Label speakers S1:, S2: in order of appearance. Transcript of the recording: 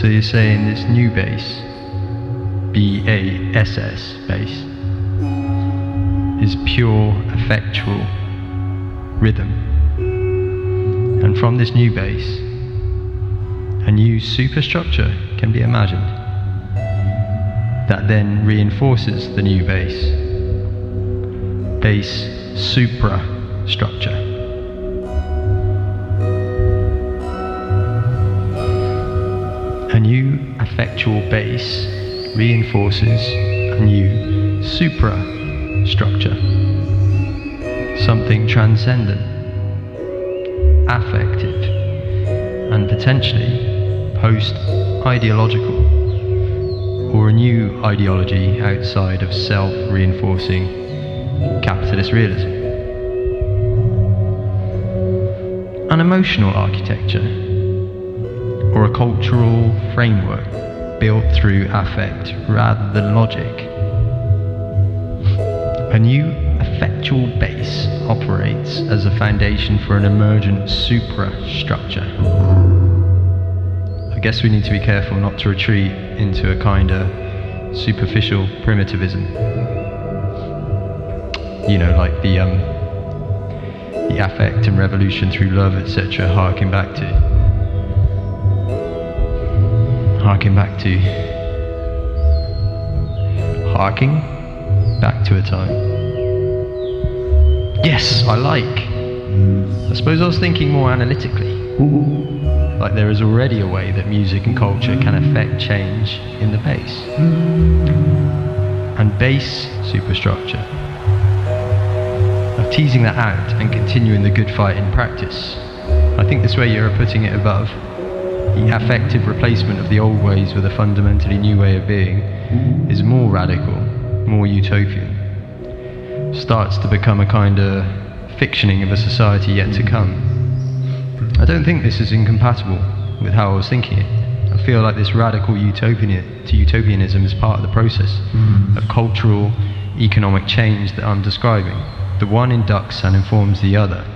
S1: So you're saying this new bass, BASS bass, is pure effectual rhythm. And from this new bass, a new superstructure can be imagined that then reinforces the new bass suprastructure. A new effectual bass reinforces a new suprastructure, something transcendent, affective, and potentially post-ideological, or a new ideology outside of self-reinforcing capitalist realism. An emotional architecture, or a cultural framework built through affect rather than logic. A new effectual bass operates as a foundation for an emergent suprastructure. I guess we need to be careful not to retreat into a kind of superficial primitivism. You know, like the affect and revolution through love, etc. Harking back to a time. Yes, I suppose I was thinking more analytically. Like there is already a way that music and culture can affect change in the bass. And bass superstructure. Of teasing that out and continuing the good fight in practice. I think this way you're putting it above. The affective replacement of the old ways with a fundamentally new way of being is more radical, more utopian. Starts to become a kind of fictioning of a society yet to come. I don't think this is incompatible with how I was thinking it. I feel like this radical utopianism is part of the process of cultural, economic change that I'm describing. The one inducts and informs the other.